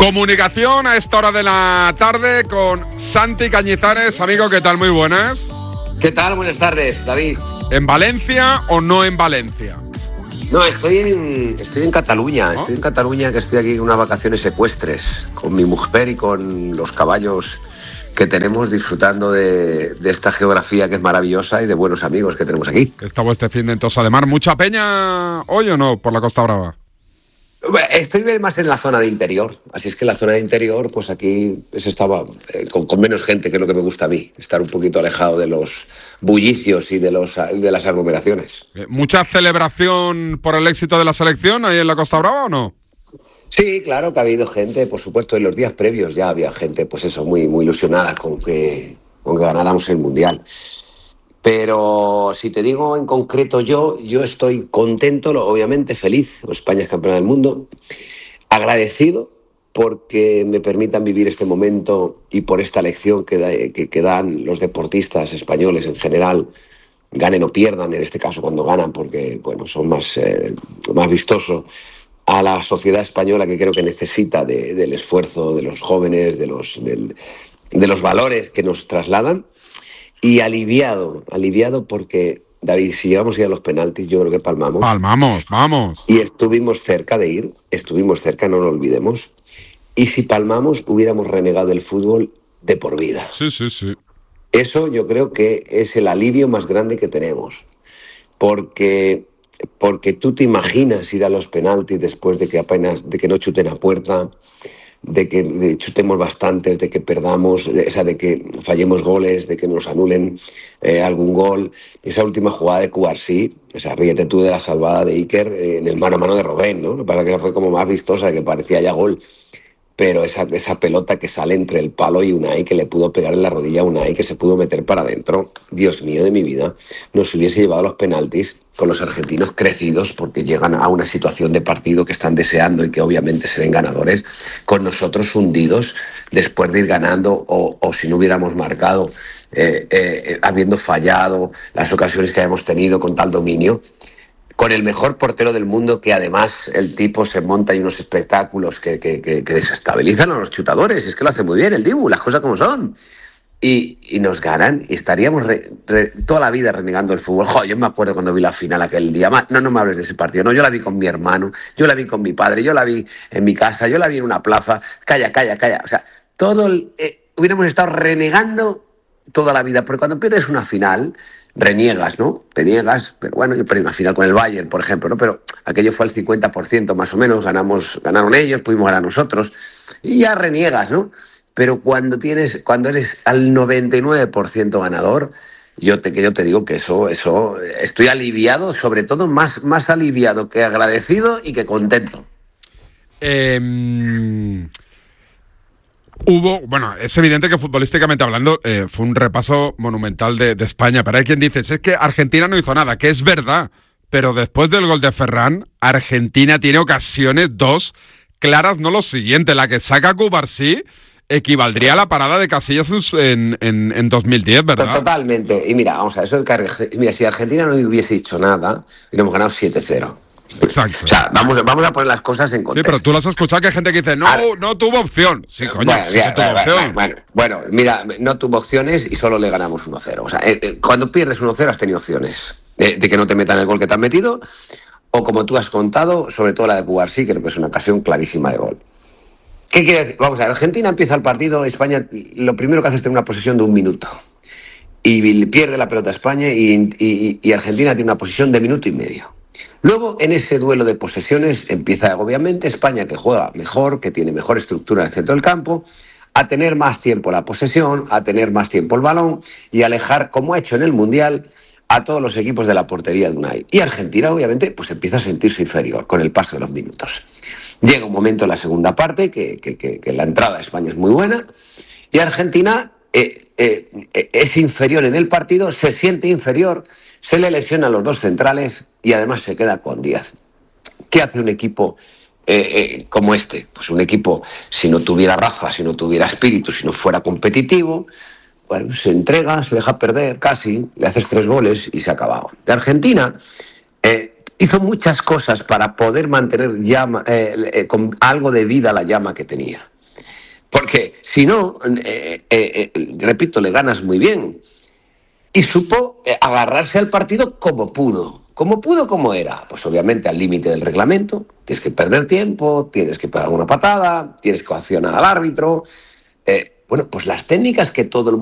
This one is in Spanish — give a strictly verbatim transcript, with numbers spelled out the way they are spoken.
Comunicación a esta hora de la tarde con Santi Cañizares. Amigo, ¿qué tal? Muy buenas. ¿Qué tal? Buenas tardes, David. ¿En Valencia o no en Valencia? No, estoy en, estoy en Cataluña. ¿Oh? Estoy en Cataluña, que estoy aquí en unas vacaciones ecuestres con mi mujer y con los caballos que tenemos, disfrutando de, de esta geografía que es maravillosa y de buenos amigos que tenemos aquí. Estaba este fin de en Tossa de Mar. ¿Mucha peña hoy o no por la Costa Brava? Estoy más en la zona de interior, así es que en la zona de interior, pues aquí se estaba eh, con, con menos gente, que es lo que me gusta a mí, estar un poquito alejado de los bullicios y de, los, de las aglomeraciones. ¿Mucha celebración por el éxito de la selección ahí en la Costa Brava o no? Sí, claro que ha habido gente, por supuesto, en los días previos ya había gente, pues eso, muy, muy ilusionada con que, con que ganáramos el Mundial. Pero si te digo en concreto yo, yo estoy contento, obviamente feliz, España es campeona del mundo, agradecido porque me permitan vivir este momento y por esta lección que, da, que, que dan los deportistas españoles en general, ganen o pierdan, en este caso cuando ganan, porque bueno, son más, eh, más vistosos, a la sociedad española, que creo que necesita de, del esfuerzo de los jóvenes, de los, del, de los valores que nos trasladan. Y aliviado, aliviado porque, David, si llegamos a ir a los penaltis, yo creo que palmamos. Palmamos, vamos. Y estuvimos cerca de ir, estuvimos cerca, no lo olvidemos. Y si palmamos, hubiéramos renegado del fútbol de por vida. Sí, sí, sí. Eso yo creo que es el alivio más grande que tenemos. Porque, porque tú te imaginas ir a los penaltis después de que apenas, de que no chuten a puerta, de que de chutemos bastantes, de que perdamos, de, o sea, de que fallemos goles, de que nos anulen eh, algún gol. Esa última jugada de Cubarsí, o sea, ríete tú de la salvada de Iker eh, en el mano a mano de Robben, ¿no? Para que fue como más vistosa, que parecía ya gol. Pero esa, esa pelota que sale entre el palo y Unai, que le pudo pegar en la rodilla a Unai, que se pudo meter para adentro, Dios mío de mi vida, nos hubiese llevado a los penaltis con los argentinos crecidos, porque llegan a una situación de partido que están deseando y que obviamente se ven ganadores, con nosotros hundidos después de ir ganando, o, o si no hubiéramos marcado, eh, eh, habiendo fallado las ocasiones que hayamos tenido con tal dominio, con el mejor portero del mundo, que además el tipo se monta y unos espectáculos que, que, que, que desestabilizan a los chutadores. Es que lo hace muy bien el Dibu, las cosas como son. Y, y nos ganan y estaríamos re, re, toda la vida renegando el fútbol. Jo, yo me acuerdo cuando vi la final aquel día. No, no me hables de ese partido. No, yo la vi con mi hermano, yo la vi con mi padre, yo la vi en mi casa, yo la vi en una plaza. Calla, calla, calla. O sea, todo el, eh, hubiéramos estado renegando toda la vida. Porque cuando pierdes una final, reniegas, ¿no? Reniegas, pero bueno, yo perdí una final con el Bayern, por ejemplo, ¿no? Pero aquello fue el cincuenta por ciento más o menos. Ganamos, ganaron ellos, pudimos ganar nosotros. Y ya reniegas, ¿no? Pero cuando tienes, cuando eres al noventa y nueve por ciento ganador, yo te, yo te digo que eso, eso, estoy aliviado, sobre todo más, más aliviado que agradecido y que contento. Eh, hubo, bueno, es evidente que futbolísticamente hablando eh, fue un repaso monumental de, de España, pero hay quien dice, es que Argentina no hizo nada, que es verdad, pero después del gol de Ferran, Argentina tiene ocasiones, dos, claras, no lo siguiente, la que saca Cubarsí equivaldría a la parada de Casillas en, en, en dos mil diez, ¿verdad? Totalmente. Y mira, vamos a ver, eso de que, mira, si Argentina no hubiese hecho nada, hubiéramos ganado siete cero. Exacto. O sea, vamos, vamos a poner las cosas en contexto. Sí, pero tú lo has escuchado, que hay gente que dice, no, Ar- no tuvo opción. Sí, coño, bueno, sí ya, que tuvo bueno, opción. Bueno, bueno, mira, no tuvo opciones y solo le ganamos uno cero. O sea, eh, eh, cuando pierdes uno cero has tenido opciones de, de que no te metan el gol que te han metido, o como tú has contado, sobre todo la de Cubarsí, creo que es una ocasión clarísima de gol. ¿Qué quiere decir? Vamos a ver, Argentina empieza el partido, España lo primero que hace es tener una posesión de un minuto. Y pierde la pelota España y, y, y Argentina tiene una posesión de minuto y medio. Luego, en ese duelo de posesiones, empieza obviamente España, que juega mejor, que tiene mejor estructura en el centro del campo, a tener más tiempo la posesión, a tener más tiempo el balón y alejar, como ha hecho en el Mundial, a todos los equipos de la portería de Unai. Y Argentina, obviamente, pues empieza a sentirse inferior con el paso de los minutos. Llega un momento en la segunda parte que, que, que, que la entrada a España es muy buena y Argentina eh, eh, es inferior en el partido, se siente inferior, se le lesionan los dos centrales y además se queda con diez. ¿Qué hace un equipo eh, eh, como este? Pues un equipo, si no tuviera raza, si no tuviera espíritu, si no fuera competitivo, bueno, se entrega, se deja perder casi, le haces tres goles y se ha acabado. De Argentina eh, hizo muchas cosas para poder mantener llama, eh, eh, con algo de vida la llama que tenía. Porque si no, eh, eh, eh, repito, le ganas muy bien. Y supo eh, agarrarse al partido como pudo. Como pudo, como era. Pues obviamente al límite del reglamento. Tienes que perder tiempo, tienes que pegar una patada, tienes que accionar al árbitro. Eh, bueno, pues las técnicas que todo el mundo